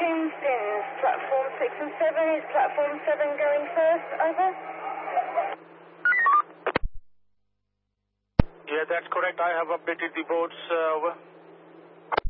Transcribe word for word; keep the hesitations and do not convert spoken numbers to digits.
Fins, fins. Platform six and seven. Is platform seven going first? Over. Yeah, that's correct. I have updated the boards. Uh, over.